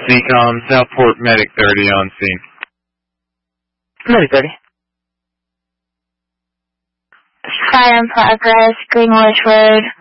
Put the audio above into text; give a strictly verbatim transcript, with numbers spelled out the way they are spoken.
C-Com, Southport Medic thirty on scene. Medic thirty. Fire in progress, Greenwich Road.